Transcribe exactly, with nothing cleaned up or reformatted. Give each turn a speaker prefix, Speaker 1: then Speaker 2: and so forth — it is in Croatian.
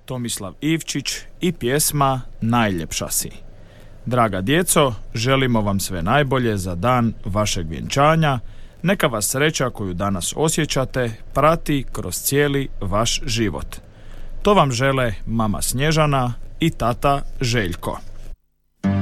Speaker 1: Tomislav Ivčić i pjesma Najljepša si. Draga djeco, želimo vam sve najbolje za dan vašeg vjenčanja. Neka vas sreća koju danas osjećate prati kroz cijeli vaš život. To vam žele mama Snježana i tata Željko.